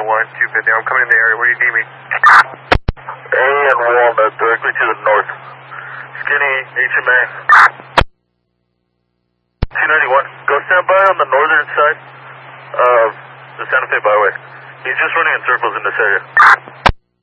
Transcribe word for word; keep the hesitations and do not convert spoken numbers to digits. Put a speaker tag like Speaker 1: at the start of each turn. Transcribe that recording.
Speaker 1: one, two fifty. I'm coming in the area. Where do you need me?
Speaker 2: A and Walnut, directly to the north. Skinny, H M A. two ninety-one, go stand by on the northern side of the Santa Fe Byway. He's just running in circles in this area.